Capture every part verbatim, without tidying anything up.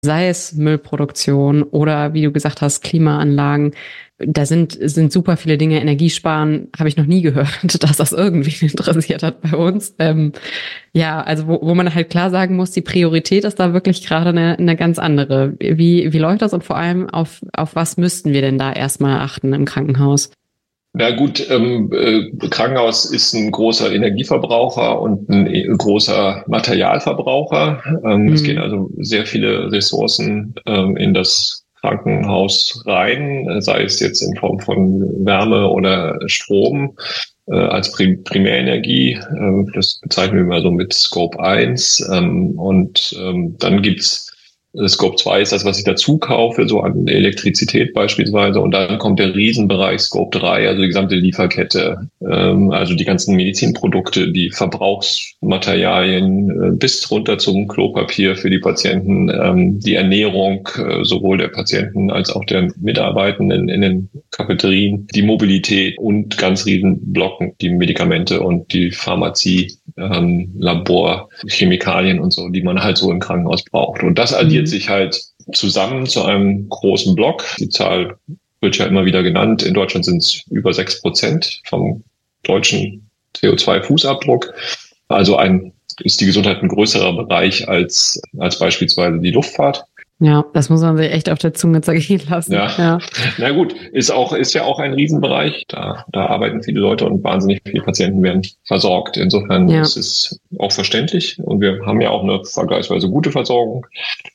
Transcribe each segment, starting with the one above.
sei es Müllproduktion oder, wie du gesagt hast, Klimaanlagen. Da sind, sind super viele Dinge. Energiesparen habe ich noch nie gehört, dass das irgendwie interessiert hat bei uns. Ähm, ja, also wo, wo man halt klar sagen muss, die Priorität ist da wirklich gerade eine, eine ganz andere. Wie, wie läuft das und vor allem auf, auf was müssten wir denn da erstmal achten im Krankenhaus? Na gut, ähm, äh, Krankenhaus ist ein großer Energieverbraucher und ein äh, großer Materialverbraucher. Ähm, Mhm. Es gehen also sehr viele Ressourcen ähm, in das Krankenhaus rein, sei es jetzt in Form von Wärme oder Strom äh, als Prim Primärenergie. Äh, das bezeichnen wir mal so mit Scope eins. Ähm, und ähm, dann gibt's Scope zwei ist das, was ich dazu kaufe, so an Elektrizität beispielsweise. Und dann kommt der Riesenbereich Scope drei, also die gesamte Lieferkette, ähm, also die ganzen Medizinprodukte, die Verbrauchsmaterialien äh, bis runter zum Klopapier für die Patienten, ähm, die Ernährung äh, sowohl der Patienten als auch der Mitarbeitenden in den Cafeterien, die Mobilität und ganz riesen Blocken, die Medikamente und die Pharmazie, ähm, Labor, Chemikalien und so, die man halt so im Krankenhaus braucht. Und das addiert sich halt zusammen zu einem großen Block. Die Zahl wird ja immer wieder genannt. In Deutschland sind es über sechs Prozent vom deutschen C O zwei Fußabdruck. Also ein, ist die Gesundheit ein größerer Bereich als, als beispielsweise die Luftfahrt. Ja, das muss man sich echt auf der Zunge zergehen lassen. Ja. ja, na gut, ist auch, ist ja auch ein Riesenbereich. Da, da arbeiten viele Leute und wahnsinnig viele Patienten werden versorgt. Insofern ja. ist es auch verständlich und wir haben ja auch eine vergleichsweise gute Versorgung.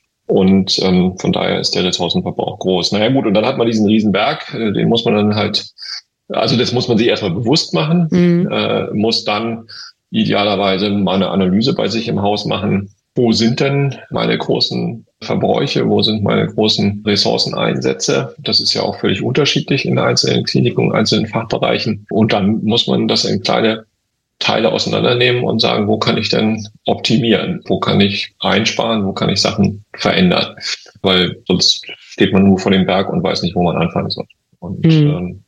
Und ähm, von daher ist der Ressourcenverbrauch groß. Naja gut, und dann hat man diesen Riesenberg, äh, den muss man dann halt, also das muss man sich erstmal bewusst machen, mhm. äh, muss dann idealerweise mal eine Analyse bei sich im Haus machen. Wo sind denn meine großen Verbräuche? Wo sind meine großen Ressourceneinsätze? Das ist ja auch völlig unterschiedlich in einzelnen Kliniken und einzelnen Fachbereichen. Und dann muss man das in kleine Teile auseinandernehmen und sagen, wo kann ich denn optimieren? Wo kann ich einsparen? Wo kann ich Sachen verändern? Weil sonst steht man nur vor dem Berg und weiß nicht, wo man anfangen soll. Und mhm. ähm,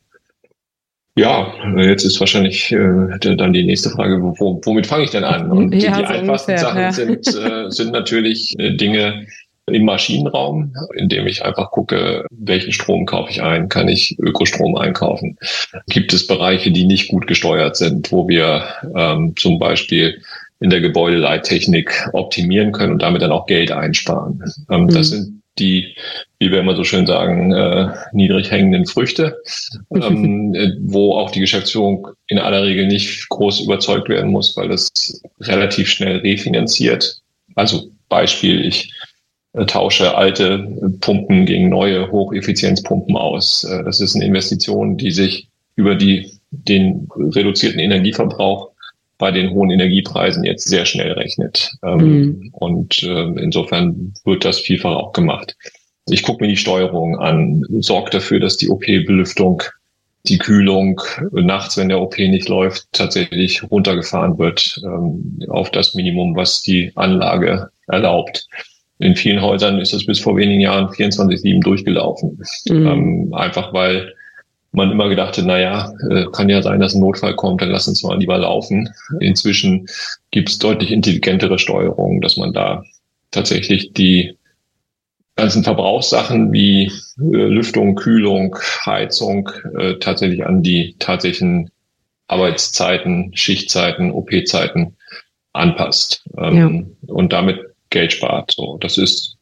ja, jetzt ist wahrscheinlich äh, dann die nächste Frage, wo, womit fange ich denn an? Und die, ja, die so einfachsten ungefähr, Sachen ja. sind, äh, sind natürlich äh, Dinge im Maschinenraum, indem ich einfach gucke, welchen Strom kaufe ich ein, kann ich Ökostrom einkaufen? Gibt es Bereiche, die nicht gut gesteuert sind, wo wir ähm, zum Beispiel in der Gebäudeleittechnik optimieren können und damit dann auch Geld einsparen? Ähm, mhm. Das sind die, wie wir immer so schön sagen, äh, niedrig hängenden Früchte, ähm, äh, wo auch die Geschäftsführung in aller Regel nicht groß überzeugt werden muss, weil das relativ schnell refinanziert. Also Beispiel, ich äh, tausche alte Pumpen gegen neue Hocheffizienzpumpen aus. Äh, das ist eine Investition, die sich über die den reduzierten Energieverbrauch bei den hohen Energiepreisen jetzt sehr schnell rechnet. Mhm. Und äh, insofern wird das vielfach auch gemacht. Ich gucke mir die Steuerung an, sorge dafür, dass die O P-Belüftung, die Kühlung nachts, wenn der O P nicht läuft, tatsächlich runtergefahren wird ähm, auf das Minimum, was die Anlage erlaubt. In vielen Häusern ist es bis vor wenigen Jahren vierundzwanzig sieben durchgelaufen. Mhm. Ähm, einfach weil man immer gedacht hat, naja, kann ja sein, dass ein Notfall kommt, dann lass uns mal lieber laufen. Inzwischen gibt es deutlich intelligentere Steuerungen, dass man da tatsächlich die ganzen Verbrauchssachen wie äh, Lüftung, Kühlung, Heizung äh, tatsächlich an die tatsächlichen Arbeitszeiten, Schichtzeiten, O P-Zeiten anpasst ähm, ja. und damit Geld spart. So, das ist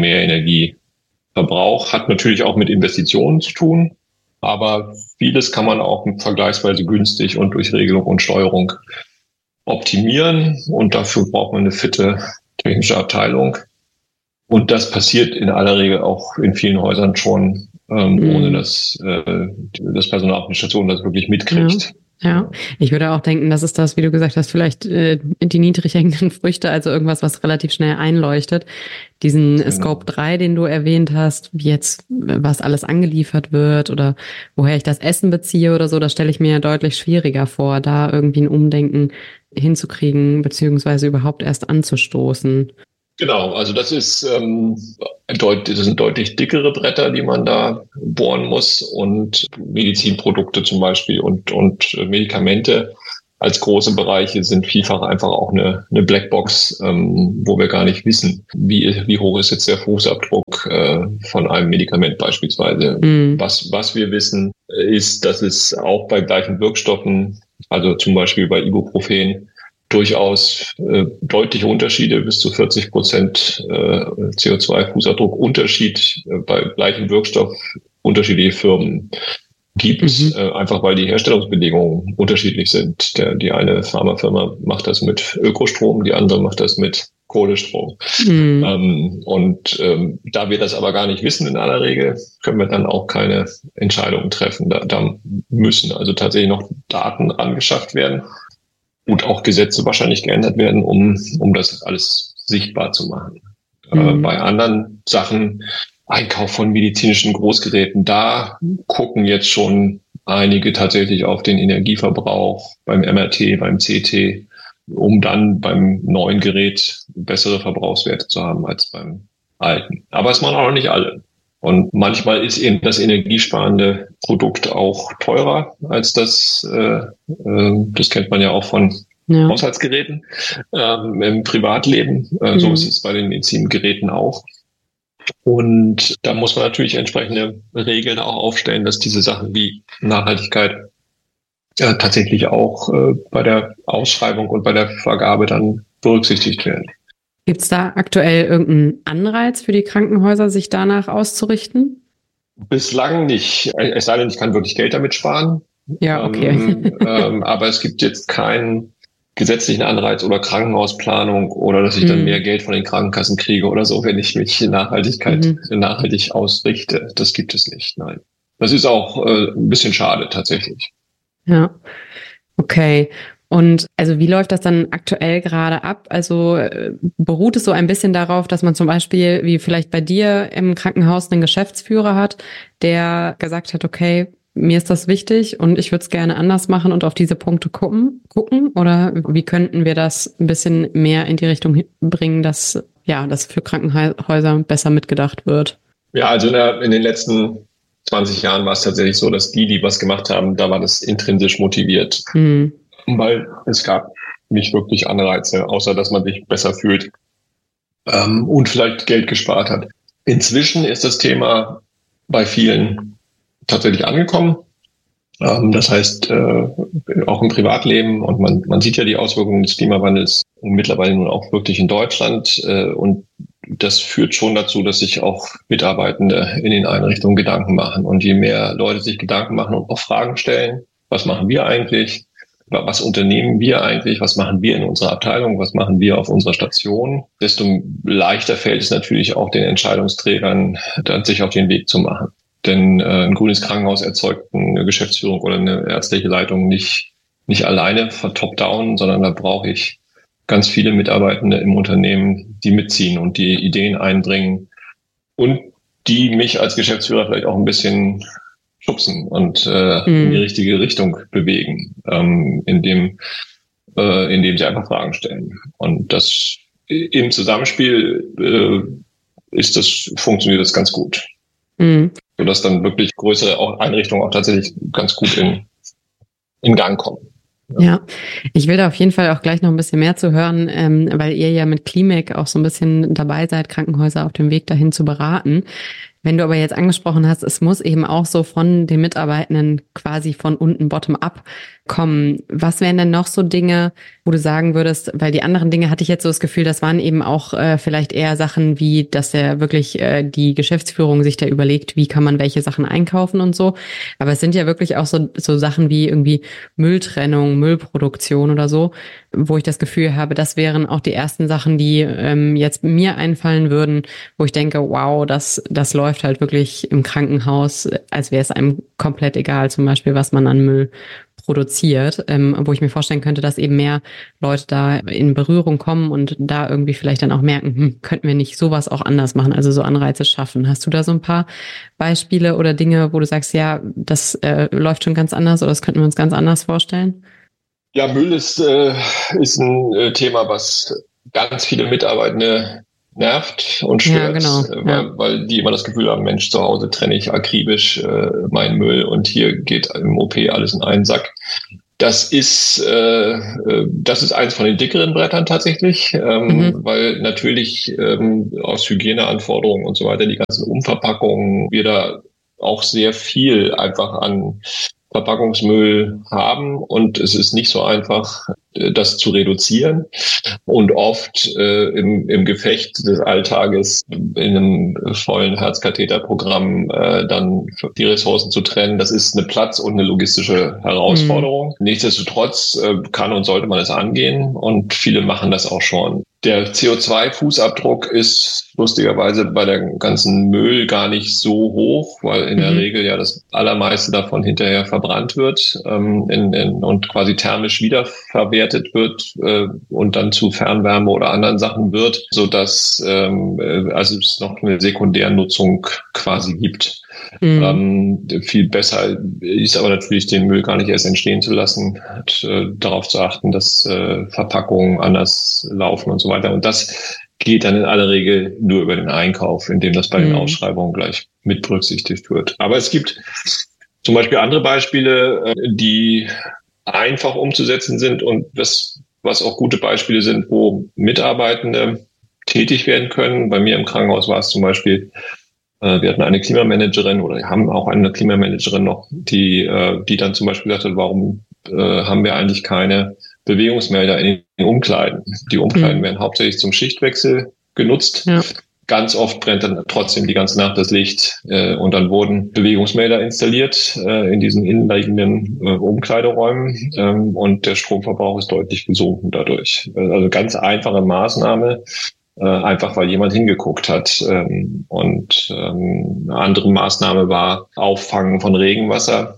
Primärenergieverbrauch, hat natürlich auch mit Investitionen zu tun. Aber vieles kann man auch vergleichsweise günstig und durch Regelung und Steuerung optimieren. Und dafür braucht man eine fitte technische Abteilung. Und das passiert in aller Regel auch in vielen Häusern schon, ähm, mhm. ohne dass äh, das Personal auf der Station das wirklich mitkriegt. Ja. Ja, ich würde auch denken, das ist das, wie du gesagt hast, vielleicht äh, die niedrig hängenden Früchte, also irgendwas, was relativ schnell einleuchtet. Diesen genau. Scope drei, den du erwähnt hast, wie jetzt, was alles angeliefert wird oder woher ich das Essen beziehe oder so, das stelle ich mir deutlich schwieriger vor, da irgendwie ein Umdenken hinzukriegen, beziehungsweise überhaupt erst anzustoßen. Genau, also das ist, ähm, deut- das sind deutlich dickere Bretter, die man da bohren muss und Medizinprodukte zum Beispiel und, und Medikamente. als große Bereiche sind vielfach einfach auch eine, eine Blackbox, ähm, wo wir gar nicht wissen, wie, wie hoch ist jetzt der Fußabdruck äh, von einem Medikament beispielsweise. Mhm. Was, was wir wissen, ist, dass es auch bei gleichen Wirkstoffen, also zum Beispiel bei Ibuprofen, durchaus äh, deutliche Unterschiede, bis zu vierzig Prozent äh, C O zwei Fußabdruck Unterschied äh, bei gleichem Wirkstoff unterschiedliche Firmen gibt, mhm. äh, einfach weil die Herstellungsbedingungen unterschiedlich sind. Der, die eine Pharmafirma macht das mit Ökostrom, die andere macht das mit Kohlestrom. Mhm. Ähm, und ähm, da wir das aber gar nicht wissen in aller Regel, können wir dann auch keine Entscheidungen treffen. Da, da müssen also tatsächlich noch Daten angeschafft werden und auch Gesetze wahrscheinlich geändert werden, um, um das alles sichtbar zu machen. Mhm. Äh, bei anderen Sachen, Einkauf von medizinischen Großgeräten, da gucken jetzt schon einige tatsächlich auf den Energieverbrauch beim M R T, beim C T, um dann beim neuen Gerät bessere Verbrauchswerte zu haben als beim alten. Aber es machen auch noch nicht alle. Und manchmal ist eben das energiesparende Produkt auch teurer als das, äh, äh, das kennt man ja auch von ja. Haushaltsgeräten ähm, im Privatleben. Äh, mhm. So ist es bei den Medizingeräten auch. Und da muss man natürlich entsprechende Regeln auch aufstellen, dass diese Sachen wie Nachhaltigkeit äh, tatsächlich auch äh, bei der Ausschreibung und bei der Vergabe dann berücksichtigt werden. Gibt es da aktuell irgendeinen Anreiz für die Krankenhäuser, sich danach auszurichten? Bislang nicht. Es sei denn, ich kann wirklich Geld damit sparen. Ja, okay. Ähm, ähm, aber es gibt jetzt keinen gesetzlichen Anreiz oder Krankenhausplanung oder dass ich dann mhm. mehr Geld von den Krankenkassen kriege oder so, wenn ich mich in Nachhaltigkeit mhm. nachhaltig ausrichte. Das gibt es nicht, nein. Das ist auch äh, ein bisschen schade tatsächlich. Ja, okay. Und also wie läuft das dann aktuell gerade ab? Also äh, beruht es so ein bisschen darauf, dass man zum Beispiel, wie vielleicht bei dir im Krankenhaus, einen Geschäftsführer hat, der gesagt hat, okay, mir ist das wichtig und ich würde es gerne anders machen und auf diese Punkte gucken, gucken? Oder wie könnten wir das ein bisschen mehr in die Richtung bringen, dass ja, das für Krankenhäuser besser mitgedacht wird? Ja, also in, der, in den letzten zwanzig Jahren war es tatsächlich so, dass die, die was gemacht haben, da war das intrinsisch motiviert. Mhm. Weil es gab nicht wirklich Anreize, außer dass man sich besser fühlt ähm, und vielleicht Geld gespart hat. Inzwischen ist das Thema bei vielen tatsächlich angekommen. Ähm, das heißt, äh, auch im Privatleben, und man, man sieht ja die Auswirkungen des Klimawandels mittlerweile nun auch wirklich in Deutschland. Äh, und das führt schon dazu, dass sich auch Mitarbeitende in den Einrichtungen Gedanken machen. Und je mehr Leute sich Gedanken machen und auch Fragen stellen, was machen wir eigentlich? Was unternehmen wir eigentlich? Was machen wir in unserer Abteilung? Was machen wir auf unserer Station? Desto leichter fällt es natürlich auch den Entscheidungsträgern, dann sich auf den Weg zu machen. Denn äh, ein grünes Krankenhaus erzeugt eine Geschäftsführung oder eine ärztliche Leitung nicht nicht alleine von top-down, sondern da brauche ich ganz viele Mitarbeitende im Unternehmen, die mitziehen und die Ideen einbringen und die mich als Geschäftsführer vielleicht auch ein bisschen schubsen und äh, mhm. in die richtige Richtung bewegen, ähm, indem, äh, indem sie einfach Fragen stellen. Und das im Zusammenspiel äh, ist das, funktioniert das ganz gut. Mhm. Sodass dann wirklich größere auch Einrichtungen auch tatsächlich ganz gut in, in Gang kommen. Ja. ja, ich will da auf jeden Fall auch gleich noch ein bisschen mehr zu hören, ähm, weil ihr ja mit Klimek auch so ein bisschen dabei seid, Krankenhäuser auf dem Weg dahin zu beraten. Wenn du aber jetzt angesprochen hast, es muss eben auch so von den Mitarbeitenden quasi von unten bottom-up kommen. Was wären denn noch so Dinge, wo du sagen würdest, weil die anderen Dinge hatte ich jetzt so das Gefühl, das waren eben auch äh, vielleicht eher Sachen wie, dass der wirklich äh, die Geschäftsführung sich da überlegt, wie kann man welche Sachen einkaufen und so. Aber es sind ja wirklich auch so, so Sachen wie irgendwie Mülltrennung, Müllproduktion oder so, wo ich das Gefühl habe, das wären auch die ersten Sachen, die ähm, jetzt mir einfallen würden, wo ich denke, wow, das, das läuft halt wirklich im Krankenhaus, als wäre es einem komplett egal, zum Beispiel, was man an Müll produziert, ähm, wo ich mir vorstellen könnte, dass eben mehr Leute da in Berührung kommen und da irgendwie vielleicht dann auch merken, hm, könnten wir nicht sowas auch anders machen, also so Anreize schaffen. Hast du da so ein paar Beispiele oder Dinge, wo du sagst, ja, das äh, läuft schon ganz anders oder das könnten wir uns ganz anders vorstellen? Ja, Müll ist, äh, ist ein äh, Thema, was ganz viele Mitarbeitende nervt und stört, ja, genau. äh, weil, ja. weil die immer das Gefühl haben, Mensch, zu Hause trenne ich akribisch äh, meinen Müll und hier geht im O P alles in einen Sack. Das ist, äh, das ist eins von den dickeren Brettern tatsächlich, ähm, mhm. weil natürlich ähm, aus Hygieneanforderungen und so weiter, die ganzen Umverpackungen, wir da auch sehr viel einfach an Verpackungsmüll haben und es ist nicht so einfach, das zu reduzieren und oft äh, im, im Gefecht des Alltages in einem vollen Herzkatheterprogramm äh, dann die Ressourcen zu trennen, das ist eine Platz- und eine logistische Herausforderung. Mhm. Nichtsdestotrotz äh, kann und sollte man es angehen und viele machen das auch schon. Der C O zwei Fußabdruck ist lustigerweise bei der ganzen Müll gar nicht so hoch, weil in mhm. der Regel ja das allermeiste davon hinterher verbrannt wird ähm, in, in, und quasi thermisch wiederverwertet wird äh, und dann zu Fernwärme oder anderen Sachen wird, so dass ähm, also es noch eine Sekundärnutzung quasi gibt. Mhm. Ähm, viel besser ist aber natürlich, den Müll gar nicht erst entstehen zu lassen, und, äh, darauf zu achten, dass äh, Verpackungen anders laufen und so weiter. Und das geht dann in aller Regel nur über den Einkauf, indem das bei mhm. den Ausschreibungen gleich mit berücksichtigt wird. Aber es gibt zum Beispiel andere Beispiele, äh, die einfach umzusetzen sind und das, was auch gute Beispiele sind, wo Mitarbeitende tätig werden können. Bei mir im Krankenhaus war es zum Beispiel, wir hatten eine Klimamanagerin oder haben auch eine Klimamanagerin noch, die, die dann zum Beispiel sagte, warum haben wir eigentlich keine Bewegungsmelder in den Umkleiden? Die Umkleiden mhm. werden hauptsächlich zum Schichtwechsel genutzt. Ja. Ganz oft brennt dann trotzdem die ganze Nacht das Licht und dann wurden Bewegungsmelder installiert in diesen innenliegenden Umkleideräumen und der Stromverbrauch ist deutlich gesunken dadurch. Also ganz einfache Maßnahme. Äh, einfach weil jemand hingeguckt hat. Ähm, und ähm, eine andere Maßnahme war Auffangen von Regenwasser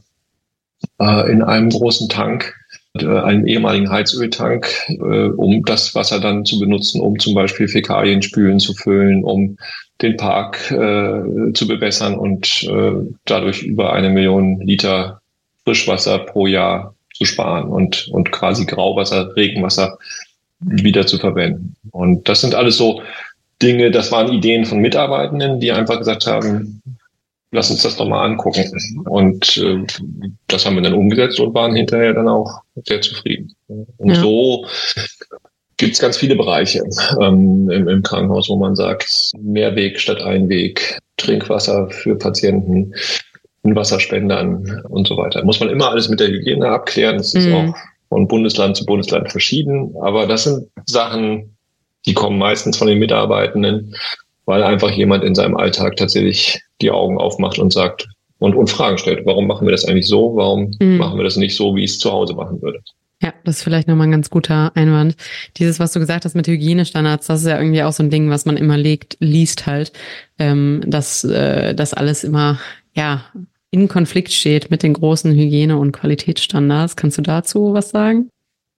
äh, in einem großen Tank, äh, einem ehemaligen Heizöltank, äh, um das Wasser dann zu benutzen, um zum Beispiel Fäkalienspülen zu füllen, um den Park äh, zu bewässern und äh, dadurch über eine Million Liter Frischwasser pro Jahr zu sparen und, und quasi Grauwasser, Regenwasser wieder zu verwenden. Und das sind alles so Dinge, das waren Ideen von Mitarbeitenden, die einfach gesagt haben, lass uns das doch mal angucken. Und äh, das haben wir dann umgesetzt und waren hinterher dann auch sehr zufrieden. Und ja. so gibt's ganz viele Bereiche ähm, im, im Krankenhaus, wo man sagt, Mehrweg statt Einweg, Trinkwasser für Patienten, Wasserspendern und so weiter. Muss man immer alles mit der Hygiene abklären. Das ist mhm. auch von Bundesland zu Bundesland verschieden. Aber das sind Sachen, die kommen meistens von den Mitarbeitenden, weil einfach jemand in seinem Alltag tatsächlich die Augen aufmacht und sagt und, und Fragen stellt. Warum machen wir das eigentlich so? Warum mhm. machen wir das nicht so, wie ich es zu Hause machen würde? Ja, das ist vielleicht nochmal ein ganz guter Einwand. Dieses, was du gesagt hast mit Hygienestandards, das ist ja irgendwie auch so ein Ding, was man immer legt, liest halt, ähm, dass äh, das alles immer, ja, in Konflikt steht mit den großen Hygiene- und Qualitätsstandards. Kannst du dazu was sagen?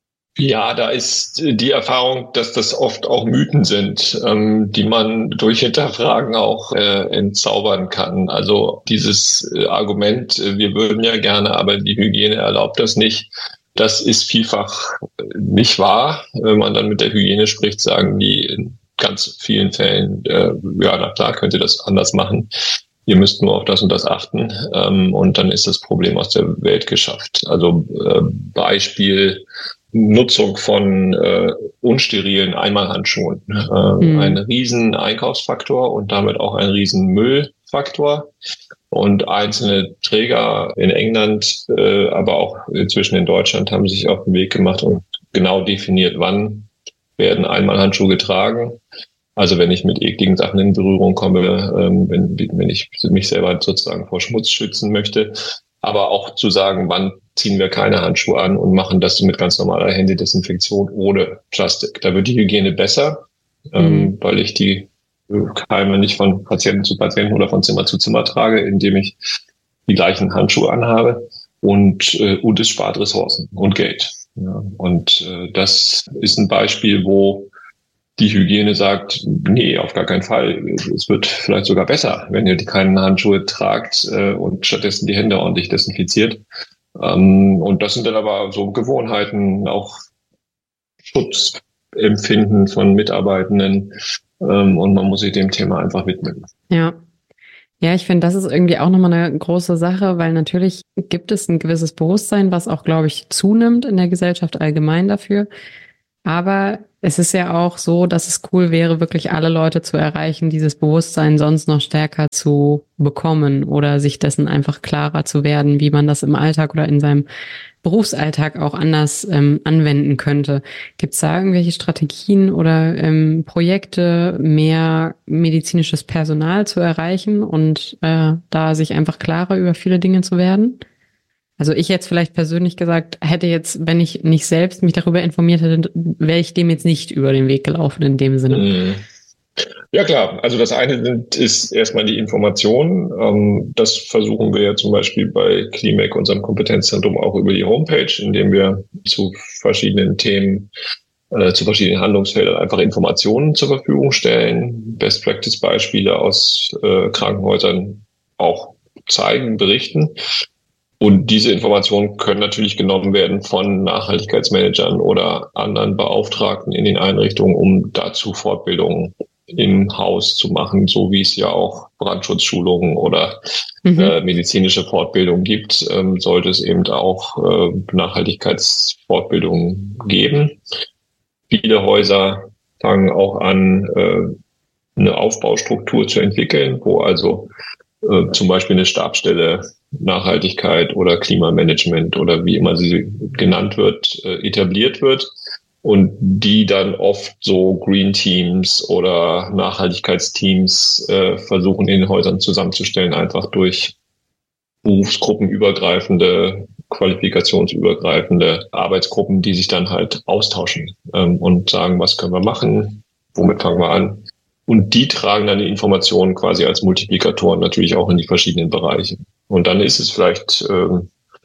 Ja, da ist die Erfahrung, dass das oft auch Mythen sind, ähm, die man durch Hinterfragen auch äh, entzaubern kann. Also dieses äh, Argument, äh, wir würden ja gerne, aber die Hygiene erlaubt das nicht, das ist vielfach nicht wahr. Wenn man dann mit der Hygiene spricht, sagen die in ganz vielen Fällen, äh, ja, na klar, könnt ihr das anders machen. Ihr müsst nur auf das und das achten, ähm, und dann ist das Problem aus der Welt geschafft. Also äh, Beispiel Nutzung von äh, unsterilen Einmalhandschuhen. Äh, mhm. Ein riesen Einkaufsfaktor und damit auch ein riesen Müllfaktor. Und einzelne Träger in England, äh, aber auch inzwischen in Deutschland haben sich auf den Weg gemacht und genau definiert, wann werden Einmalhandschuhe getragen. Also wenn ich mit ekligen Sachen in Berührung komme, ähm, wenn, wenn ich mich selber sozusagen vor Schmutz schützen möchte, aber auch zu sagen, wann ziehen wir keine Handschuhe an und machen das mit ganz normaler Händedesinfektion ohne Plastik. Da wird die Hygiene besser, mhm. ähm, weil ich die Keime nicht von Patienten zu Patienten oder von Zimmer zu Zimmer trage, indem ich die gleichen Handschuhe anhabe und, äh, und es spart Ressourcen und Geld. Ja, und äh, das ist ein Beispiel, wo die Hygiene sagt, nee, auf gar keinen Fall. Es wird vielleicht sogar besser, wenn ihr die keinen Handschuhe tragt äh, und stattdessen die Hände ordentlich desinfiziert. Ähm, und das sind dann aber so Gewohnheiten, auch Schutzempfinden von Mitarbeitenden. Ähm, und man muss sich dem Thema einfach widmen. Ja. Ja, ich finde, das ist irgendwie auch nochmal eine große Sache, weil natürlich gibt es ein gewisses Bewusstsein, was auch, glaube ich, zunimmt in der Gesellschaft allgemein dafür. Aber es ist ja auch so, dass es cool wäre, wirklich alle Leute zu erreichen, dieses Bewusstsein sonst noch stärker zu bekommen oder sich dessen einfach klarer zu werden, wie man das im Alltag oder in seinem Berufsalltag auch anders ähm, anwenden könnte. Gibt es da irgendwelche Strategien oder ähm, Projekte, mehr medizinisches Personal zu erreichen und äh, da sich einfach klarer über viele Dinge zu werden? Also ich jetzt vielleicht persönlich gesagt, hätte jetzt, wenn ich nicht selbst mich darüber informiert hätte, wäre ich dem jetzt nicht über den Weg gelaufen in dem Sinne. Mhm. Ja klar, also das eine sind, ist erstmal die Information. Ähm, das versuchen wir ja zum Beispiel bei Climec, unserem Kompetenzzentrum, auch über die Homepage, indem wir zu verschiedenen Themen, äh, zu verschiedenen Handlungsfeldern einfach Informationen zur Verfügung stellen, Best-Practice-Beispiele aus äh, Krankenhäusern auch zeigen, berichten. Und diese Informationen können natürlich genommen werden von Nachhaltigkeitsmanagern oder anderen Beauftragten in den Einrichtungen, um dazu Fortbildungen im Haus zu machen, so wie es ja auch Brandschutzschulungen oder mhm. äh, medizinische Fortbildungen gibt, ähm, sollte es eben auch äh, Nachhaltigkeitsfortbildungen geben. Viele Häuser fangen auch an, äh, eine Aufbaustruktur zu entwickeln, wo also äh, zum Beispiel eine Stabsstelle Nachhaltigkeit oder Klimamanagement oder wie immer sie genannt wird, äh, etabliert wird. Und die dann oft so Green Teams oder Nachhaltigkeitsteams äh, versuchen in den Häusern zusammenzustellen, einfach durch berufsgruppenübergreifende, qualifikationsübergreifende Arbeitsgruppen, die sich dann halt austauschen ähm, und sagen, was können wir machen, womit fangen wir an. Und die tragen dann die Informationen quasi als Multiplikatoren natürlich auch in die verschiedenen Bereiche. Und dann ist es vielleicht ähm,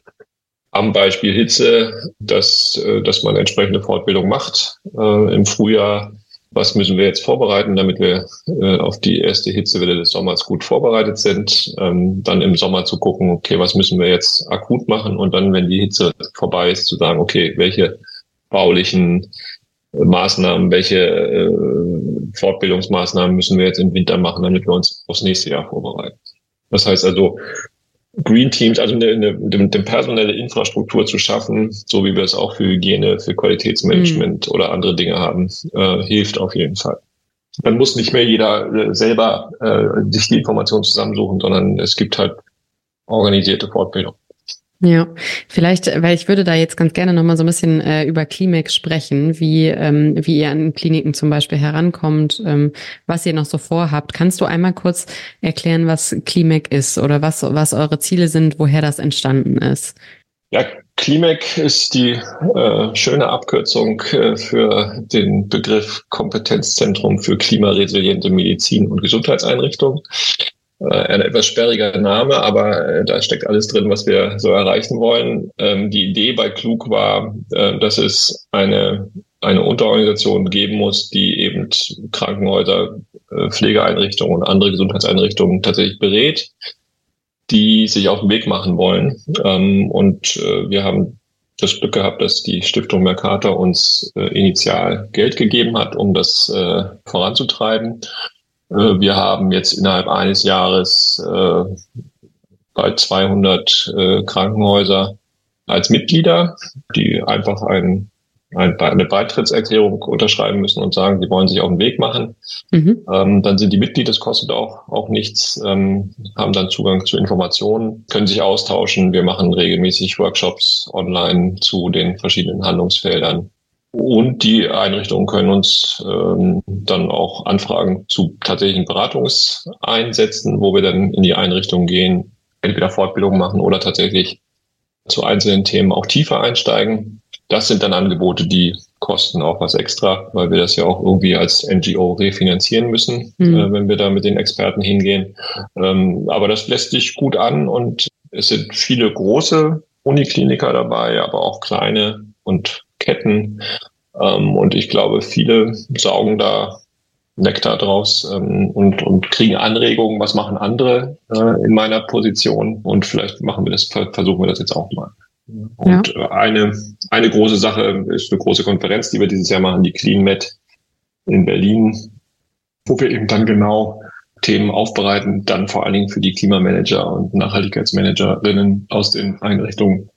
am Beispiel Hitze, dass, dass man entsprechende Fortbildung macht äh, im Frühjahr. Was müssen wir jetzt vorbereiten, damit wir äh, auf die erste Hitzewelle des Sommers gut vorbereitet sind? Ähm, dann im Sommer zu gucken, okay, was müssen wir jetzt akut machen? Und dann, wenn die Hitze vorbei ist, zu sagen, okay, welche baulichen Maßnahmen, welche äh, Fortbildungsmaßnahmen müssen wir jetzt im Winter machen, damit wir uns aufs nächste Jahr vorbereiten? Das heißt also, Green Teams, also eine, eine, eine personelle Infrastruktur zu schaffen, so wie wir es auch für Hygiene, für Qualitätsmanagement mhm. oder andere Dinge haben, äh, hilft auf jeden Fall. Dann muss nicht mehr jeder äh, selber äh, sich die Informationen zusammensuchen, sondern es gibt halt organisierte Fortbildung. Ja, vielleicht, weil ich würde da jetzt ganz gerne nochmal so ein bisschen äh, über Climec sprechen, wie ähm, wie ihr an Kliniken zum Beispiel herankommt, ähm, was ihr noch so vorhabt. Kannst du einmal kurz erklären, was Climec ist oder was was eure Ziele sind, woher das entstanden ist? Ja, Climec ist die äh, schöne Abkürzung äh, für den Begriff Kompetenzzentrum für klimaresiliente Medizin und Gesundheitseinrichtungen. Ein etwas sperriger Name, aber äh, da steckt alles drin, was wir so erreichen wollen. Ähm, die Idee bei Klug war, äh, dass es eine eine Unterorganisation geben muss, die eben Krankenhäuser, äh, Pflegeeinrichtungen und andere Gesundheitseinrichtungen tatsächlich berät, die sich auf den Weg machen wollen. Ähm, und äh, wir haben das Glück gehabt, dass die Stiftung Mercator uns äh, initial Geld gegeben hat, um das äh, voranzutreiben. Wir haben jetzt innerhalb eines Jahres äh, bald zweihundert äh, Krankenhäuser als Mitglieder, die einfach ein, ein, eine Beitrittserklärung unterschreiben müssen und sagen, sie wollen sich auf den Weg machen. Mhm. Ähm, dann sind die Mitglied, das kostet auch, auch nichts, ähm, haben dann Zugang zu Informationen, können sich austauschen. Wir machen regelmäßig Workshops online zu den verschiedenen Handlungsfeldern. Und die Einrichtungen können uns ähm, dann auch Anfragen zu tatsächlichen Beratungseinsätzen, wo wir dann in die Einrichtung gehen, entweder Fortbildung machen oder tatsächlich zu einzelnen Themen auch tiefer einsteigen. Das sind dann Angebote, die kosten auch was extra, weil wir das ja auch irgendwie als N G O refinanzieren müssen, mhm. äh, wenn wir da mit den Experten hingehen. Ähm, aber das lässt sich gut an und es sind viele große Unikliniker dabei, aber auch kleine und Ketten. Ähm, und ich glaube, viele saugen da Nektar draus ähm, und, und kriegen Anregungen, was machen andere äh, in meiner Position. Und vielleicht machen wir das, versuchen wir das jetzt auch mal. Und ja. eine, eine große Sache ist eine große Konferenz, die wir dieses Jahr machen, die CleanMed in Berlin, wo wir eben dann genau Themen aufbereiten, dann vor allen Dingen für die Klimamanager und Nachhaltigkeitsmanagerinnen aus den Einrichtungen,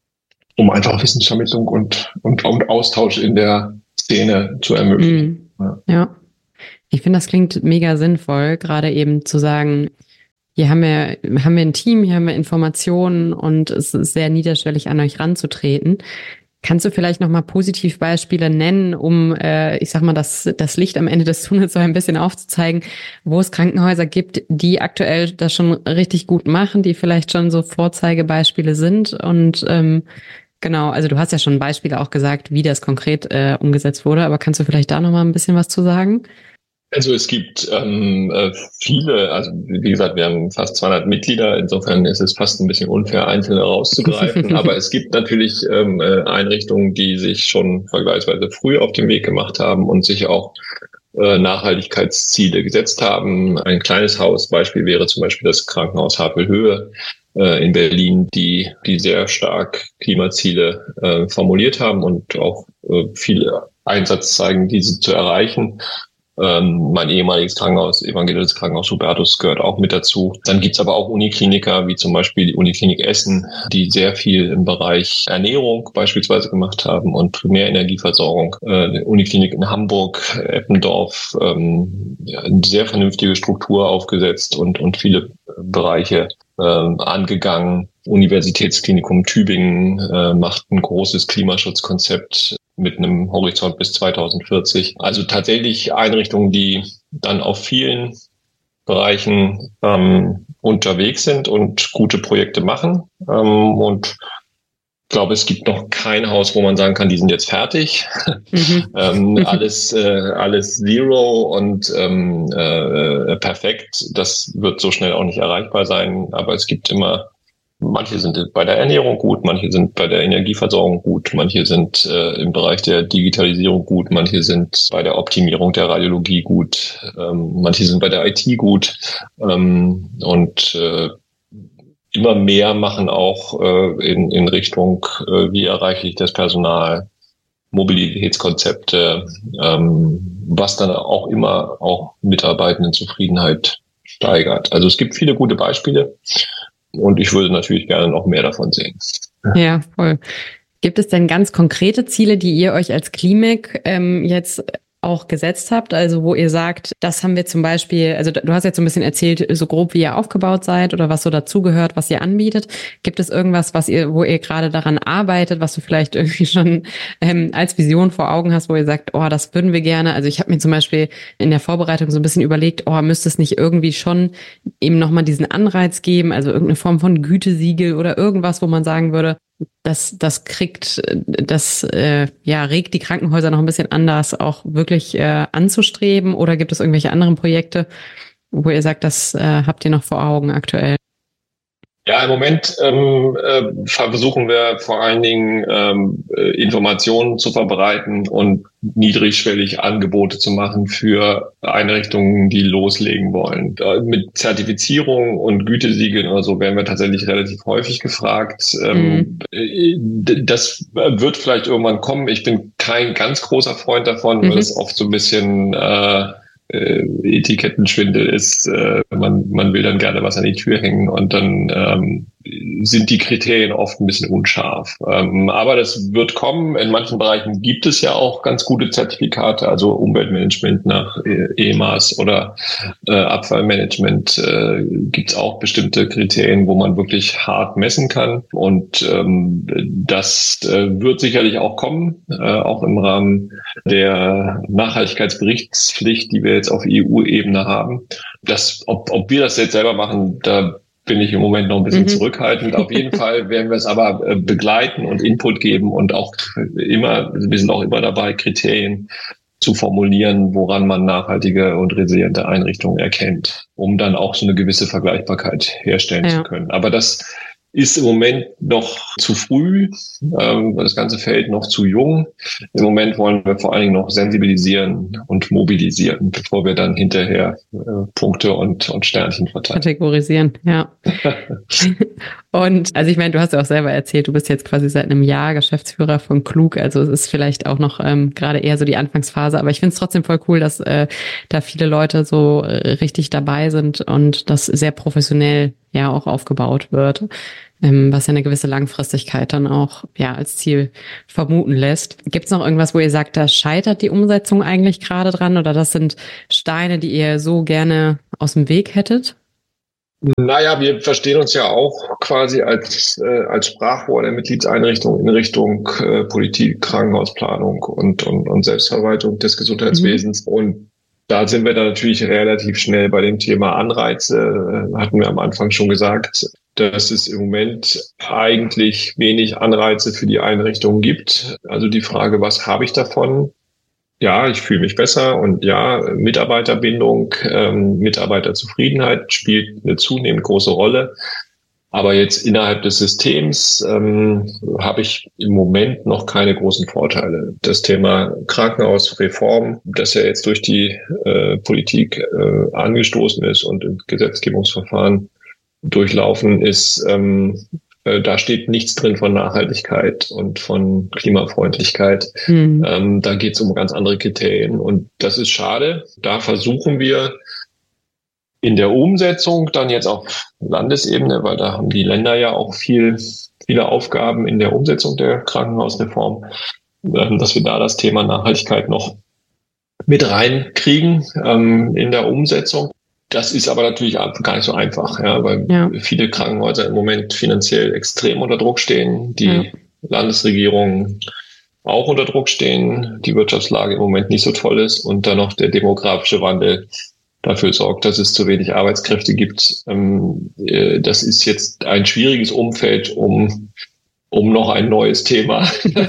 um einfach Wissensvermittlung und, und, und Austausch in der Szene zu ermöglichen. Mhm. Ja. ja, ich finde, das klingt mega sinnvoll, gerade eben zu sagen, hier haben wir, haben wir ein Team, hier haben wir Informationen und es ist sehr niederschwellig, an euch ranzutreten. Kannst du vielleicht nochmal Positivbeispiele nennen, um, äh, ich sag mal, das, das Licht am Ende des Tunnels so ein bisschen aufzuzeigen, wo es Krankenhäuser gibt, die aktuell das schon richtig gut machen, die vielleicht schon so Vorzeigebeispiele sind? Und ähm, genau, also du hast ja schon Beispiele auch gesagt, wie das konkret äh, umgesetzt wurde, aber kannst du vielleicht da nochmal ein bisschen was zu sagen? Also es gibt ähm, viele, also wie gesagt, wir haben fast zweihundert Mitglieder, insofern ist es fast ein bisschen unfair, einzelne rauszugreifen, aber es gibt natürlich ähm, Einrichtungen, die sich schon vergleichsweise früh auf den Weg gemacht haben und sich auch äh, Nachhaltigkeitsziele gesetzt haben. Ein kleines Hausbeispiel wäre zum Beispiel das Krankenhaus Havelhöhe äh, in Berlin, die die sehr stark Klimaziele äh, formuliert haben und auch äh, viel Einsatz zeigen, diese zu erreichen. Ähm, mein ehemaliges Krankenhaus, Evangelisches Krankenhaus Hubertus, gehört auch mit dazu. Dann gibt's aber auch Unikliniker, wie zum Beispiel die Uniklinik Essen, die sehr viel im Bereich Ernährung beispielsweise gemacht haben und Primärenergieversorgung. Äh, die Uniklinik in Hamburg, Eppendorf, ähm, ja, eine sehr vernünftige Struktur aufgesetzt und, und viele Bereiche ähm, angegangen. Universitätsklinikum Tübingen äh, macht ein großes Klimaschutzkonzept mit einem Horizont bis zweitausendvierzig. Also tatsächlich Einrichtungen, die dann auf vielen Bereichen ähm, unterwegs sind und gute Projekte machen. Ähm, und ich glaube, es gibt noch kein Haus, wo man sagen kann, die sind jetzt fertig. Mhm. ähm, alles, äh, alles Zero und ähm, äh, perfekt. Das wird so schnell auch nicht erreichbar sein. Aber es gibt immer Manche sind bei der Ernährung gut, manche sind bei der Energieversorgung gut, manche sind äh, im Bereich der Digitalisierung gut, manche sind bei der Optimierung der Radiologie gut, ähm, manche sind bei der I T gut ähm, und äh, immer mehr machen auch äh, in, in Richtung, äh, wie erreiche ich das Personal, Mobilitätskonzepte, ähm, was dann auch immer auch Mitarbeitendenzufriedenheit steigert. Also es gibt viele gute Beispiele. Und ich würde natürlich gerne noch mehr davon sehen. Ja, voll. Gibt es denn ganz konkrete Ziele, die ihr euch als Klimek ähm, jetzt auch gesetzt habt? Also wo ihr sagt, das haben wir zum Beispiel, also du hast jetzt so ein bisschen erzählt, so grob wie ihr aufgebaut seid oder was so dazugehört, was ihr anbietet. Gibt es irgendwas, was ihr, wo ihr gerade daran arbeitet, was du vielleicht irgendwie schon ähm, als Vision vor Augen hast, wo ihr sagt, oh, das würden wir gerne. Also ich habe mir zum Beispiel in der Vorbereitung so ein bisschen überlegt, oh, müsste es nicht irgendwie schon eben nochmal diesen Anreiz geben, also irgendeine Form von Gütesiegel oder irgendwas, wo man sagen würde, Das, das kriegt, das äh, ja regt die Krankenhäuser noch ein bisschen anders auch wirklich äh, anzustreben, oder gibt es irgendwelche anderen Projekte, wo ihr sagt, das äh, habt ihr noch vor Augen aktuell? Ja, im Moment ähm, äh, versuchen wir vor allen Dingen ähm, Informationen zu verbreiten und niedrigschwellig Angebote zu machen für Einrichtungen, die loslegen wollen. Da, mit Zertifizierung und Gütesiegeln oder so werden wir tatsächlich relativ häufig gefragt. Ähm, mhm. Das wird vielleicht irgendwann kommen. Ich bin kein ganz großer Freund davon, mhm. weil es oft so ein bisschen äh, Äh, Etikettenschwindel ist, äh, man, man will dann gerne was an die Tür hängen und dann ähm, sind die Kriterien oft ein bisschen unscharf. Ähm, aber das wird kommen. In manchen Bereichen gibt es ja auch ganz gute Zertifikate, also Umweltmanagement nach E M A S oder äh, Abfallmanagement äh, gibt es auch bestimmte Kriterien, wo man wirklich hart messen kann. Und ähm, das äh, wird sicherlich auch kommen, äh, auch im Rahmen der Nachhaltigkeitsberichtspflicht, die wir jetzt auf E U-Ebene haben. Das, ob, ob wir das jetzt selber machen, da bin ich im Moment noch ein bisschen mhm. zurückhaltend. Auf jeden Fall werden wir es aber äh, begleiten und Input geben und auch immer, wir sind auch immer dabei, Kriterien zu formulieren, woran man nachhaltige und resiliente Einrichtungen erkennt, um dann auch so eine gewisse Vergleichbarkeit herstellen ja. zu können. Aber das ist im Moment noch zu früh. Ähm, das ganze Feld noch zu jung. Im Moment wollen wir vor allen Dingen noch sensibilisieren und mobilisieren, bevor wir dann hinterher äh, Punkte und, und Sternchen verteilen. Kategorisieren, ja. Und also ich meine, du hast ja auch selber erzählt, du bist jetzt quasi seit einem Jahr Geschäftsführer von Klug. Also es ist vielleicht auch noch ähm, gerade eher so die Anfangsphase. Aber ich finde es trotzdem voll cool, dass äh, da viele Leute so äh, richtig dabei sind und das sehr professionell ja auch aufgebaut wird, ähm, was ja eine gewisse Langfristigkeit dann auch ja als Ziel vermuten lässt. Gibt es noch irgendwas, wo ihr sagt, da scheitert die Umsetzung eigentlich gerade dran oder das sind Steine, die ihr so gerne aus dem Weg hättet? Naja, wir verstehen uns ja auch quasi als äh, als Sprachrohr der Mitgliedseinrichtung in Richtung äh, Politik, Krankenhausplanung und, und, und Selbstverwaltung des Gesundheitswesens. Mhm. Und da sind wir dann natürlich relativ schnell bei dem Thema Anreize. Äh, hatten wir am Anfang schon gesagt, dass es im Moment eigentlich wenig Anreize für die Einrichtungen gibt. Also die Frage, was habe ich davon? Ja, ich fühle mich besser und ja, Mitarbeiterbindung, ähm, Mitarbeiterzufriedenheit spielt eine zunehmend große Rolle. Aber jetzt innerhalb des Systems ähm, habe ich im Moment noch keine großen Vorteile. Das Thema Krankenhausreform, das ja jetzt durch die äh, Politik äh, angestoßen ist und im Gesetzgebungsverfahren durchlaufen ist, ähm, da steht nichts drin von Nachhaltigkeit und von Klimafreundlichkeit. Mhm. Ähm, da geht es um ganz andere Kriterien und das ist schade. Da versuchen wir in der Umsetzung dann jetzt auf Landesebene, weil da haben die Länder ja auch viel, viele Aufgaben in der Umsetzung der Krankenhausreform, ähm, dass wir da das Thema Nachhaltigkeit noch mit reinkriegen ähm, in der Umsetzung. Das ist aber natürlich gar nicht so einfach, ja, weil ja. viele Krankenhäuser im Moment finanziell extrem unter Druck stehen, die ja. Landesregierungen auch unter Druck stehen, die Wirtschaftslage im Moment nicht so toll ist und dann noch der demografische Wandel dafür sorgt, dass es zu wenig Arbeitskräfte gibt. Das ist jetzt ein schwieriges Umfeld, um um noch ein neues Thema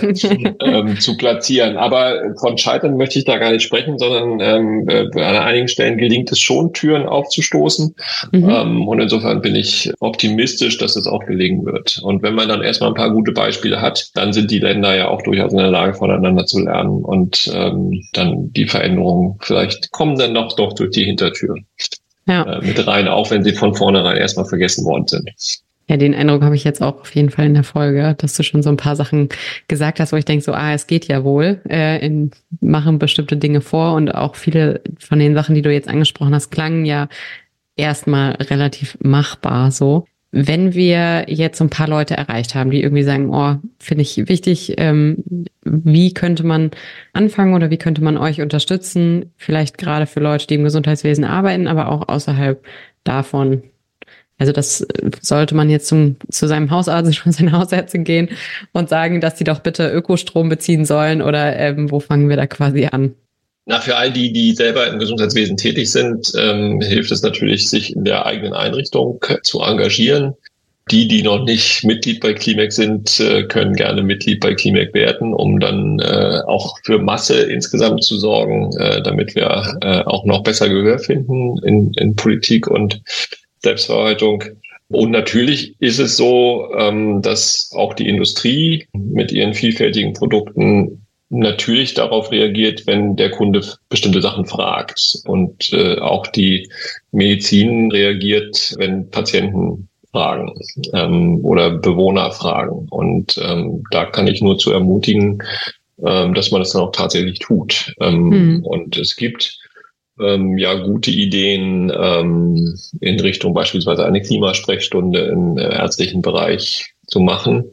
ähm, zu platzieren. Aber von Scheitern möchte ich da gar nicht sprechen, sondern ähm, äh, an einigen Stellen gelingt es schon, Türen aufzustoßen. Mhm. Ähm, und insofern bin ich optimistisch, dass es auch gelingen wird. Und wenn man dann erstmal ein paar gute Beispiele hat, dann sind die Länder ja auch durchaus in der Lage, voneinander zu lernen. Und ähm, dann die Veränderungen vielleicht kommen dann doch, doch durch die Hintertür ja. äh, mit rein, auch wenn sie von vornherein erstmal vergessen worden sind. Ja, den Eindruck habe ich jetzt auch auf jeden Fall in der Folge, dass du schon so ein paar Sachen gesagt hast, wo ich denke so, ah, es geht ja wohl, äh, in, machen bestimmte Dinge vor und auch viele von den Sachen, die du jetzt angesprochen hast, klangen ja erstmal relativ machbar so. Wenn wir jetzt so ein paar Leute erreicht haben, die irgendwie sagen, oh, finde ich wichtig, ähm, wie könnte man anfangen oder wie könnte man euch unterstützen? Vielleicht gerade für Leute, die im Gesundheitswesen arbeiten, aber auch außerhalb davon. Also das sollte man jetzt zum, zu seinem Hausarzt, zu seiner Hausärztin gehen und sagen, dass die doch bitte Ökostrom beziehen sollen oder ähm, wo fangen wir da quasi an? Na, für all die, die selber im Gesundheitswesen tätig sind, ähm, hilft es natürlich, sich in der eigenen Einrichtung zu engagieren. Die, die noch nicht Mitglied bei Klimec sind, äh, können gerne Mitglied bei Klimec werden, um dann äh, auch für Masse insgesamt zu sorgen, äh, damit wir äh, auch noch besser Gehör finden in, in Politik und Selbstverwaltung. Und natürlich ist es so, dass auch die Industrie mit ihren vielfältigen Produkten natürlich darauf reagiert, wenn der Kunde bestimmte Sachen fragt. Und auch die Medizin reagiert, wenn Patienten fragen oder Bewohner fragen. Und da kann ich nur zu ermutigen, dass man das dann auch tatsächlich tut. Mhm. Und es gibt Ähm, ja, gute Ideen ähm, in Richtung beispielsweise eine Klimasprechstunde im äh, ärztlichen Bereich zu machen.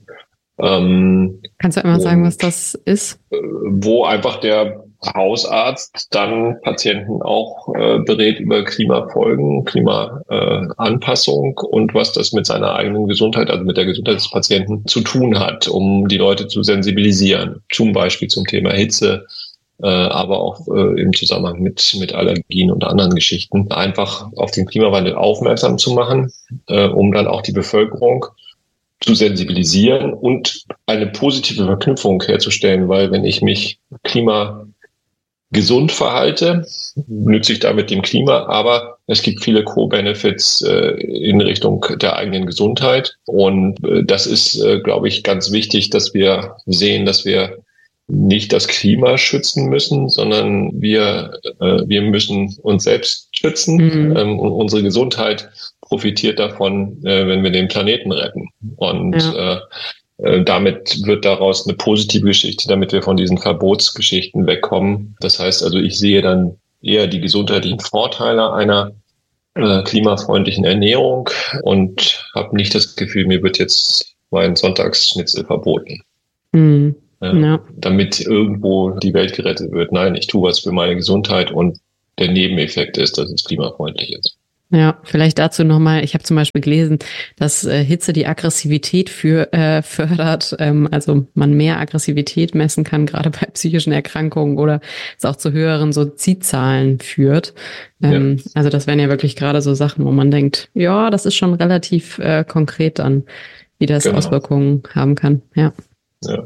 Ähm, Kannst du einmal und, sagen, was das ist? Äh, wo einfach der Hausarzt dann Patienten auch äh, berät über Klimafolgen, Klimaanpassung äh, und was das mit seiner eigenen Gesundheit, also mit der Gesundheit des Patienten zu tun hat, um die Leute zu sensibilisieren. Zum Beispiel zum Thema Hitze, aber auch äh, im Zusammenhang mit mit Allergien und anderen Geschichten, einfach auf den Klimawandel aufmerksam zu machen, äh, um dann auch die Bevölkerung zu sensibilisieren und eine positive Verknüpfung herzustellen, weil wenn ich mich klimagesund verhalte, nütze ich damit dem Klima, aber Es gibt viele Co-Benefits äh, in Richtung der eigenen Gesundheit. Und äh, das ist, äh, glaube ich, ganz wichtig, dass wir sehen, dass wir nicht das Klima schützen müssen, sondern wir, äh, wir müssen uns selbst schützen. Mhm. Ähm, und unsere Gesundheit profitiert davon, äh, wenn wir den Planeten retten. Und ja. äh, damit wird daraus eine positive Geschichte, damit wir von diesen Verbotsgeschichten wegkommen. Das heißt also, ich sehe dann eher die gesundheitlichen Vorteile einer äh, klimafreundlichen Ernährung und habe nicht das Gefühl, mir wird jetzt mein Sonntagsschnitzel verboten. Mhm. Äh, ja. Damit irgendwo die Welt gerettet wird. Nein, ich tue was für meine Gesundheit und der Nebeneffekt ist, dass es klimafreundlich ist. Ja, vielleicht dazu nochmal, ich habe zum Beispiel gelesen, dass äh, Hitze die Aggressivität für, äh, fördert, ähm, also man mehr Aggressivität messen kann, gerade bei psychischen Erkrankungen oder es auch zu höheren Suizidzahlen führt. Ähm, ja. Also das wären ja wirklich gerade so Sachen, wo man denkt, ja, das ist schon relativ äh, konkret dann, wie das genau. Auswirkungen haben kann. Ja. Ja.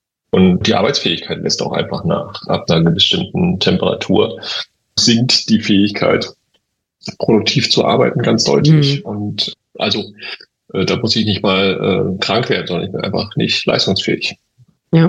Und die Arbeitsfähigkeit lässt auch einfach nach. Ab einer bestimmten Temperatur sinkt die Fähigkeit, produktiv zu arbeiten, ganz deutlich. Mhm. Und also äh, da muss ich nicht mal äh, krank werden, sondern ich bin einfach nicht leistungsfähig. Ja.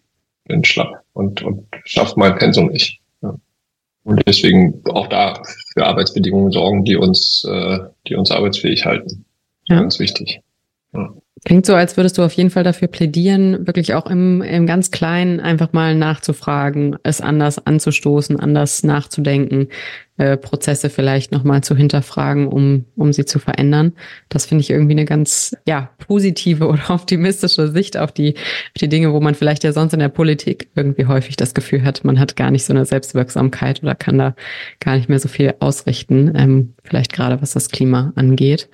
Bin schlapp und, und schaffe mein Pensum nicht. Ja. Und deswegen auch da für Arbeitsbedingungen sorgen, die uns, äh, die uns arbeitsfähig halten. Ja. Ganz wichtig. Ja. Klingt so, als würdest du auf jeden Fall dafür plädieren, wirklich auch im, im ganz Kleinen einfach mal nachzufragen, es anders anzustoßen, anders nachzudenken, äh, Prozesse vielleicht nochmal zu hinterfragen, um, um sie zu verändern. Das finde ich irgendwie eine ganz, ja, positive oder optimistische Sicht auf die, auf die Dinge, wo man vielleicht ja sonst in der Politik irgendwie häufig das Gefühl hat, man hat gar nicht so eine Selbstwirksamkeit oder kann da gar nicht mehr so viel ausrichten, ähm, vielleicht gerade was das Klima angeht.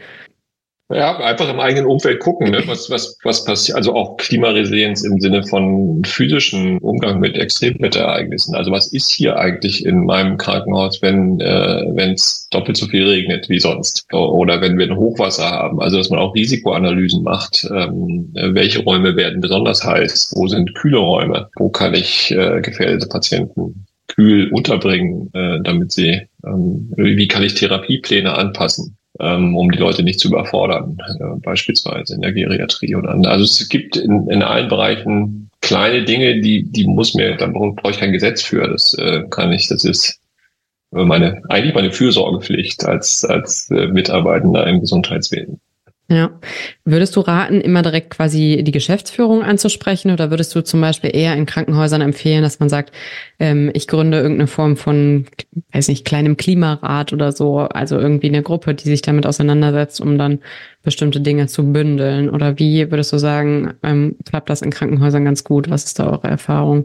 Ja, einfach im eigenen Umfeld gucken, ne? was was was passiert. Also auch Klimaresilienz im Sinne von physischen Umgang mit Extremwetterereignissen. Also was ist hier eigentlich in meinem Krankenhaus, wenn äh, wenn es doppelt so viel regnet wie sonst oder wenn wir ein Hochwasser haben? Also dass man auch Risikoanalysen macht. Ähm, welche Räume werden besonders heiß? Wo sind kühle Räume? Wo kann ich äh, gefährdete Patienten kühl unterbringen, äh, damit sie ähm, wie kann ich Therapiepläne anpassen? Um die Leute nicht zu überfordern, beispielsweise in der Geriatrie und anderen. Also es gibt in, in allen Bereichen kleine Dinge, die die muss mir, da brauche ich kein Gesetz für. Das äh, kann ich, das ist meine eigentlich meine Fürsorgepflicht als als äh, Mitarbeitender im Gesundheitswesen. Ja. Würdest du raten, immer direkt quasi die Geschäftsführung anzusprechen oder würdest du zum Beispiel eher in Krankenhäusern empfehlen, dass man sagt, ähm, ich gründe irgendeine Form von, weiß nicht, kleinem Klimarat oder so, also irgendwie eine Gruppe, die sich damit auseinandersetzt, um dann bestimmte Dinge zu bündeln? Oder wie würdest du sagen, ähm, klappt das in Krankenhäusern ganz gut? Was ist da eure Erfahrung?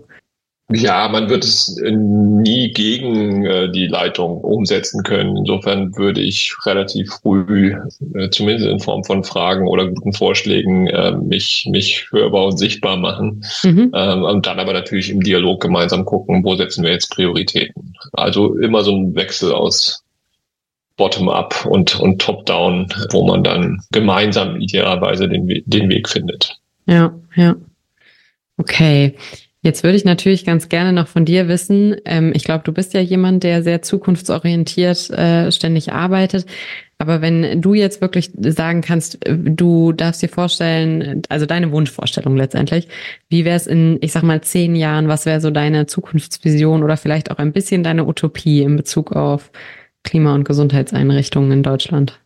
Ja, man wird es nie gegen äh, die Leitung umsetzen können. Insofern würde ich relativ früh, äh, zumindest in Form von Fragen oder guten Vorschlägen, äh, mich mich hörbar und sichtbar machen. Mhm. Ähm, und dann aber natürlich im Dialog gemeinsam gucken, wo setzen wir jetzt Prioritäten. Also immer so ein Wechsel aus Bottom-up und, und Top-down, wo man dann gemeinsam idealerweise den, We- den Weg findet. Ja, ja. Okay. Jetzt würde ich natürlich ganz gerne noch von dir wissen, ähm, ich glaube, du bist ja jemand, der sehr zukunftsorientiert äh, ständig arbeitet, aber wenn du jetzt wirklich sagen kannst, du darfst dir vorstellen, also deine Wunschvorstellung letztendlich, wie wäre es in, ich sag mal, zehn Jahren, was wäre so deine Zukunftsvision oder vielleicht auch ein bisschen deine Utopie in Bezug auf Klima- und Gesundheitseinrichtungen in Deutschland?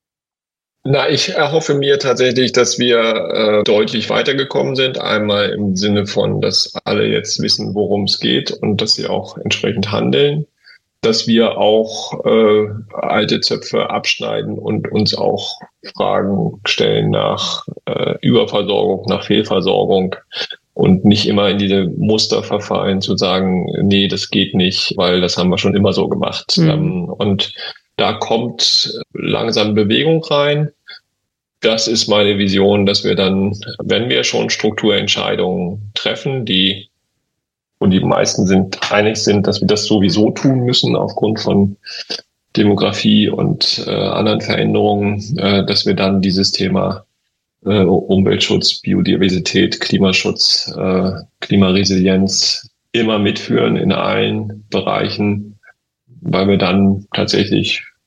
Na, ich erhoffe mir tatsächlich, dass wir äh, deutlich weitergekommen sind. Einmal im Sinne von, dass alle jetzt wissen, worum es geht und dass sie auch entsprechend handeln. Dass wir auch äh, alte Zöpfe abschneiden und uns auch Fragen stellen nach äh, Überversorgung, nach Fehlversorgung und nicht immer in diese Muster verfallen, zu sagen, nee, das geht nicht, weil das haben wir schon immer so gemacht. Mhm. Ähm, und da kommt langsam Bewegung rein. Das ist meine Vision, dass wir dann, wenn wir schon Strukturentscheidungen treffen, die, und die meisten sind einig sind, dass wir das sowieso tun müssen aufgrund von Demografie und äh, anderen Veränderungen, äh, dass wir dann dieses Thema äh, Umweltschutz, Biodiversität, Klimaschutz, äh, Klimaresilienz immer mitführen in allen Bereichen, weil wir dann tatsächlich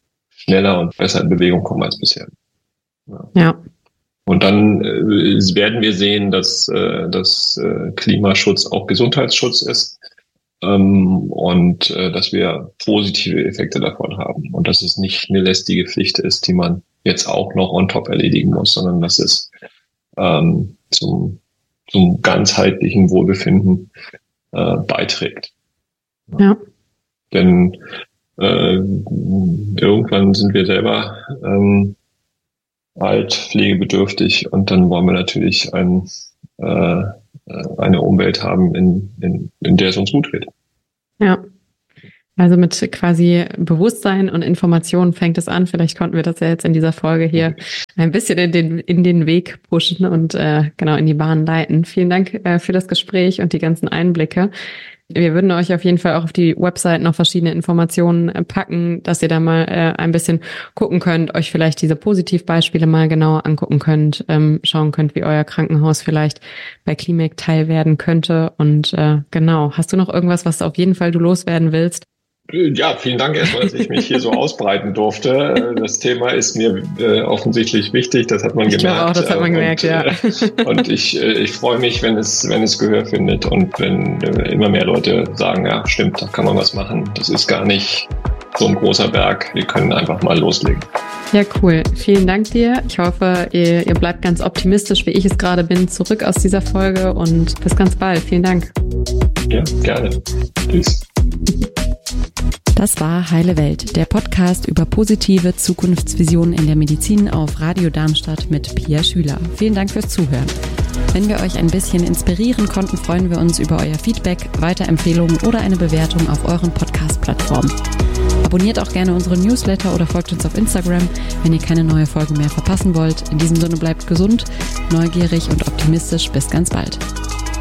schneller und besser in Bewegung kommen als bisher. Ja. ja. Und dann äh, werden wir sehen, dass, äh, dass äh, Klimaschutz auch Gesundheitsschutz ist ähm, und äh, dass wir positive Effekte davon haben und dass es nicht eine lästige Pflicht ist, die man jetzt auch noch on top erledigen muss, sondern dass es ähm, zum, zum ganzheitlichen Wohlbefinden äh, beiträgt. Ja. Denn äh, irgendwann sind wir selber ähm, alt, pflegebedürftig und dann wollen wir natürlich ein, äh, eine Umwelt haben, in, in, in der es uns gut geht. Ja, also mit quasi Bewusstsein und Informationen fängt es an. Vielleicht konnten wir das ja jetzt in dieser Folge hier ein bisschen in den, in den Weg pushen und äh, genau in die Bahn leiten. Vielen Dank äh, für das Gespräch und die ganzen Einblicke. Wir würden euch auf jeden Fall auch auf die Website noch verschiedene Informationen packen, dass ihr da mal äh, ein bisschen gucken könnt, euch vielleicht diese Positivbeispiele mal genauer angucken könnt, ähm, schauen könnt, wie euer Krankenhaus vielleicht bei Klimek teil werden könnte. Und äh, genau, hast du noch irgendwas, was auf jeden Fall du loswerden willst? Ja, vielen Dank erstmal, dass ich mich hier so ausbreiten durfte. Das Thema ist mir äh, offensichtlich wichtig, das hat man ich gemerkt. Ich glaube auch, das hat man gemerkt, und, ja. Äh, und ich, äh, ich freue mich, wenn es, wenn es Gehör findet und wenn äh, immer mehr Leute sagen, ja, stimmt, da kann man was machen. Das ist gar nicht so ein großer Berg. Wir können einfach mal loslegen. Ja, cool. Vielen Dank dir. Ich hoffe, ihr, ihr bleibt ganz optimistisch, wie ich es gerade bin, zurück aus dieser Folge und bis ganz bald. Vielen Dank. Ja, gerne. Tschüss. Das war Heile Welt, der Podcast über positive Zukunftsvisionen in der Medizin auf Radio Darmstadt mit Pia Schüler. Vielen Dank fürs Zuhören. Wenn wir euch ein bisschen inspirieren konnten, freuen wir uns über euer Feedback, Weiterempfehlungen oder eine Bewertung auf euren Podcast-Plattformen. Abonniert auch gerne unseren Newsletter oder folgt uns auf Instagram, wenn ihr keine neue Folge mehr verpassen wollt. In diesem Sinne bleibt gesund, neugierig und optimistisch. Bis ganz bald.